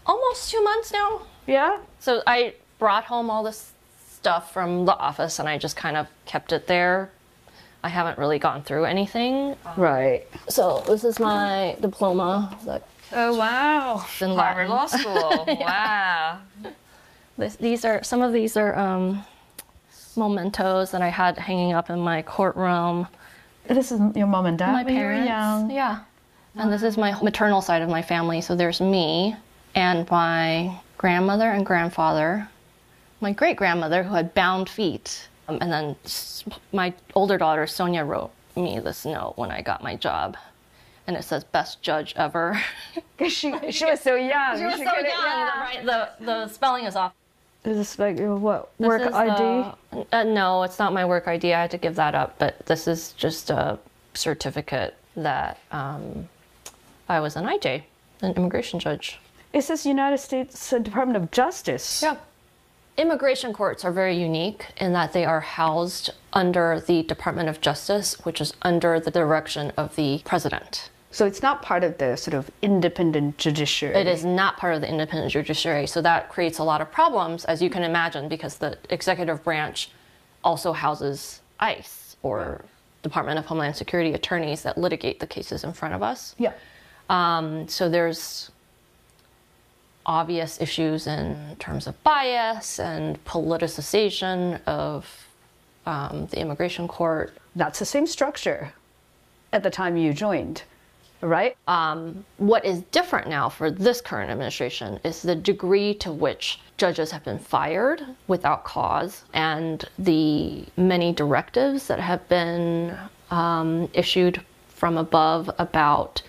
almost 2 months now. Yeah? So I brought home all this stuff from the office and I just kind of kept it there. I haven't really gone through anything. Right. So this is my diploma. Oh, wow. In Harvard Latin. Law School. Wow. Some of these are mementos that I had hanging up in my courtroom. This is your mom and dad My when you were parents, young? yeah. And this is my maternal side of my family. So there's me and my grandmother and grandfather, my great-grandmother who had bound feet. And then my older daughter, Sonia, wrote me this note when I got my job. And it says, best judge ever. She was so young. She was so young, right? The spelling is off. Is this like your what? Work ID? No, it's not my work ID. I had to give that up. But this is just a certificate that I was an IJ, an immigration judge. It says United States Department of Justice. Yeah. Immigration courts are very unique in that they are housed under the Department of Justice, which is under the direction of the president. So it's not part of the sort of independent judiciary. It is not part of the independent judiciary. So that creates a lot of problems, as you can imagine, because the executive branch also houses ICE, or Department of Homeland Security attorneys that litigate the cases in front of us. Yeah. So there's obvious issues in terms of bias and politicization of the immigration court. That's the same structure at the time you joined, right? What is different now for this current administration is the degree to which judges have been fired without cause, and the many directives that have been issued from above about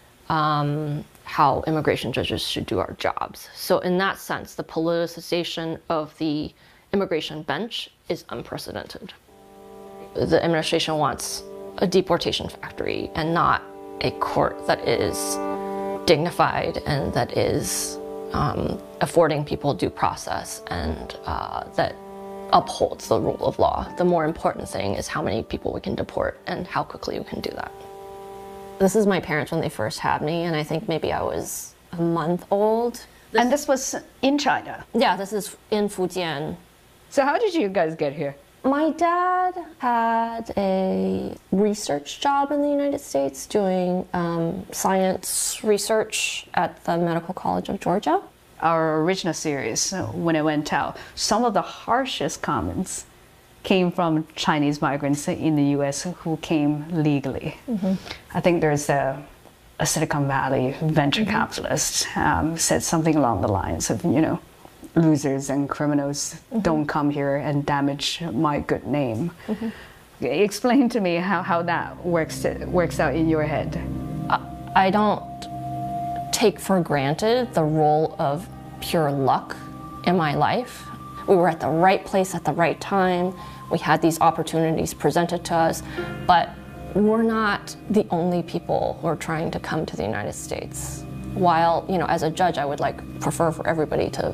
how immigration judges should do our jobs. So in that sense, the politicization of the immigration bench is unprecedented. The administration wants a deportation factory and not a court that is dignified and that is affording people due process and that upholds the rule of law. The more important thing is how many people we can deport and how quickly we can do that. This is my parents when they first had me, and I think maybe I was a month old. And this was in China? Yeah, this is in Fujian. So how did you guys get here? My dad had a research job in the United States doing science research at the Medical College of Georgia. Our original series, when it went out, some of the harshest comments came from Chinese migrants in the U.S. who came legally. Mm-hmm. I think there's a Silicon Valley venture capitalist said something along the lines of, you know, losers and criminals don't come here and damage my good name. Explain to me how that works out in your head. I don't take for granted the role of pure luck in my life. We were at the right place at the right time. We had these opportunities presented to us, but we're not the only people who are trying to come to the United States. While, you know, as a judge, I would prefer for everybody to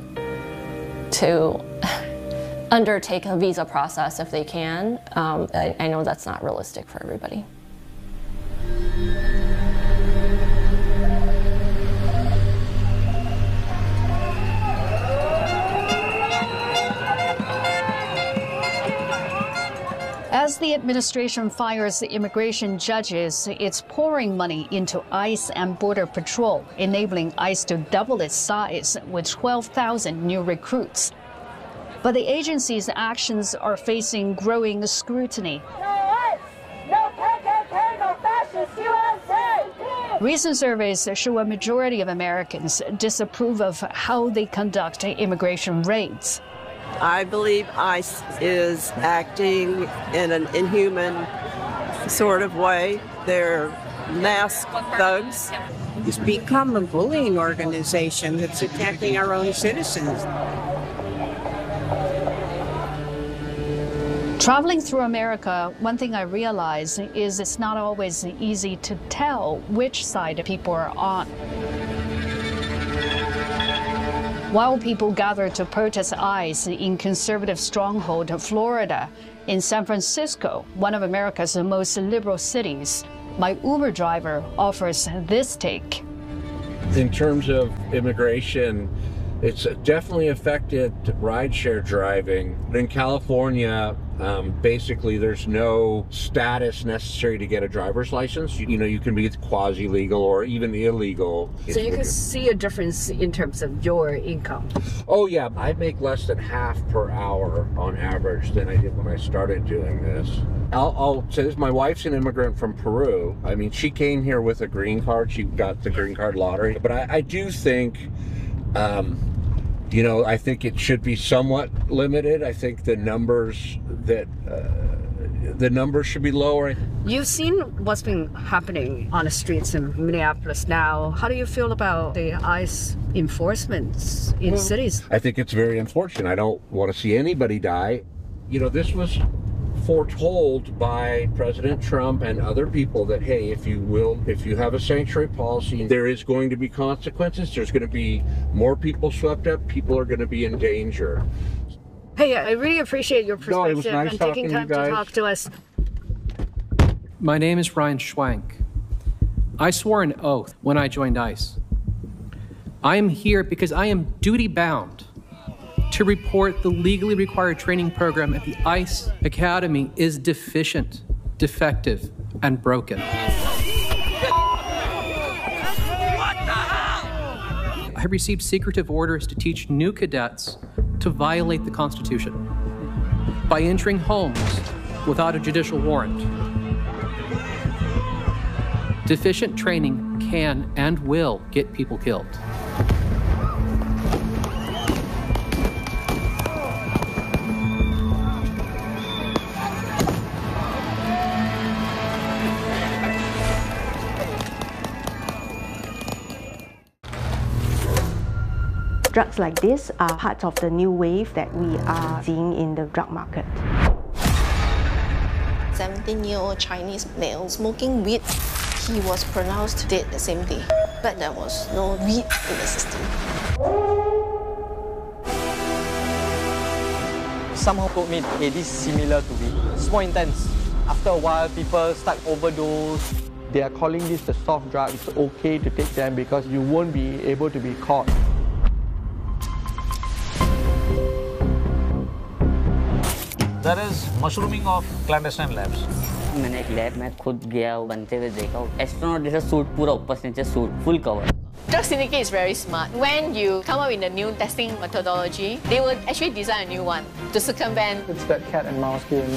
undertake a visa process if they can. I know that's not realistic for everybody. As the administration fires the immigration judges, it's pouring money into ICE and Border Patrol, enabling ICE to double its size with 12,000 new recruits. But the agency's actions are facing growing scrutiny. No ICE! No KKK! No fascist USA! Recent surveys show a majority of Americans disapprove of how they conduct immigration raids. I believe ICE is acting in an inhuman sort of way. They're masked thugs. It's become a bullying organization that's attacking our own citizens. Traveling through America, one thing I realize is it's not always easy to tell which side people are on. While people gather to protest ICE in conservative stronghold Florida, in San Francisco, one of America's most liberal cities, my Uber driver offers this take. In terms of immigration, it's definitely affected rideshare driving. In California, basically there's no status necessary to get a driver's license. You can be quasi-legal or even illegal. So you can see a difference in terms of your income? Oh yeah, I make less than half per hour on average than I did when I started doing this. I'll say this, my wife's an immigrant from Peru. I mean, she came here with a green card. She got the green card lottery. But I do think, I think it should be somewhat limited. I think the numbers should be lower. You've seen what's been happening on the streets in Minneapolis now. How do you feel about the ICE enforcements in cities? I think it's very unfortunate. I don't want to see anybody die. This was foretold by President Trump and other people that, hey, if you have a sanctuary policy, there is going to be consequences. There's going to be more people swept up. People are going to be in danger. Hey, I really appreciate your perspective it was nice and taking time to talk to us. My name is Ryan Schwank. I swore an oath when I joined ICE. I am here because I am duty-bound to report the legally required training program at the ICE Academy is deficient, defective, and broken. I have received secretive orders to teach new cadets to violate the Constitution by entering homes without a judicial warrant. Deficient training can and will get people killed. Drugs like this are part of the new wave that we are seeing in the drug market. 17-year-old Chinese male smoking weed. He was pronounced dead the same day, but there was no weed in the system. Someone told me, hey, this is similar to weed. It's more intense. After a while, people start overdose. They are calling this the soft drug. It's okay to take them because you won't be able to be caught. There is mushrooming of clandestine labs. मैंने एक lab में खुद गया बनते हुए देखा astronaut जैसा suit पूरा ऊपर से नीचे suit full cover Drug Syndicate is very smart. When you come up with a new testing methodology, they will actually design a new one to circumvent. It's that cat and mouse game.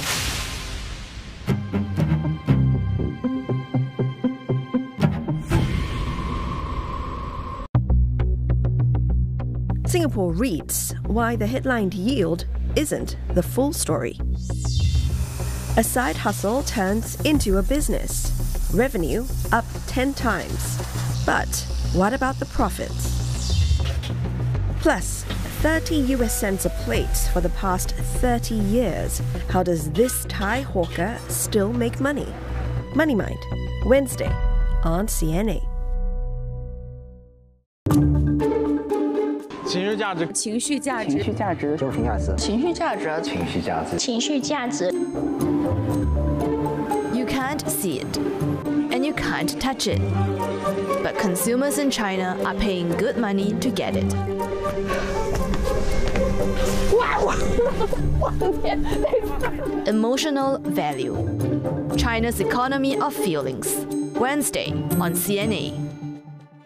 Singapore reads why the headlined yield isn't the full story. A side hustle turns into a business. Revenue up 10 times. But what about the profits? Plus, 30 US cents a plate for the past 30 years. How does this Thai hawker still make money? Money Mind, Wednesday on CNA. 情绪价值， 情绪价值， 情绪价值， 情绪价值， 情绪价值， 情绪价值， 情绪价值。 You can't see it, and you can't touch it. But consumers in China are paying good money to get it. Wow! Emotional value. China's economy of feelings. Wednesday on CNA.